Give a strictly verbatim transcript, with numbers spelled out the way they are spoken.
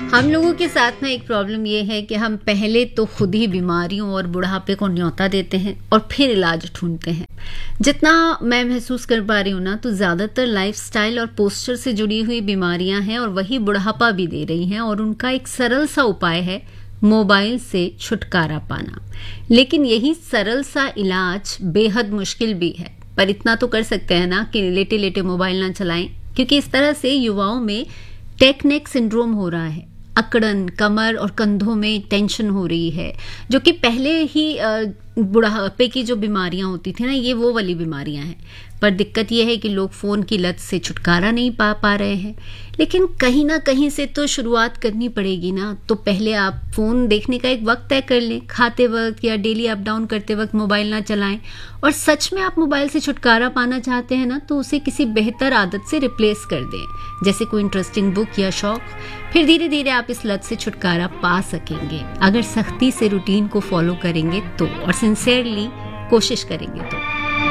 हम लोगों के साथ ना एक प्रॉब्लम ये है कि हम पहले तो खुद ही बीमारियों और बुढ़ापे को न्योता देते हैं और फिर इलाज ढूंढते हैं। जितना मैं महसूस कर पा रही हूँ ना, तो ज़्यादातर लाइफस्टाइल और पोस्चर से जुड़ी हुई बीमारियां हैं और वही बुढ़ापा भी दे रही हैं, और उनका एक सरल सा उपाय है मोबाइल से छुटकारा पाना। लेकिन यही सरल सा इलाज बेहद मुश्किल भी है, पर इतना तो कर सकते हैं ना कि लेटे लेटे मोबाइल ना चलाएं, क्योंकि इस तरह से युवाओं में टेक नेक सिंड्रोम हो रहा है। अकड़न, कमर और कंधों में टेंशन हो रही है, जो कि पहले ही बुढ़ापे की जो बीमारियां होती थी ना, ये वो वाली बीमारियां हैं। पर दिक्कत यह है कि लोग फ़ोन की लत से छुटकारा नहीं पा पा रहे हैं। लेकिन कहीं ना कहीं से तो शुरुआत करनी पड़ेगी ना। तो पहले आप फ़ोन देखने का एक वक्त तय कर लें, खाते वक्त या डेली अप डाउन करते वक्त मोबाइल ना चलाएं। और सच में आप मोबाइल से छुटकारा पाना चाहते हैं ना, तो उसे किसी बेहतर आदत से रिप्लेस कर दें, जैसे कोई इंटरेस्टिंग बुक या शौक। फिर धीरे धीरे आप इस लत से छुटकारा पा सकेंगे, अगर सख्ती से रूटीन को फॉलो करेंगे तो, और सिंसियरली कोशिश करेंगे तो।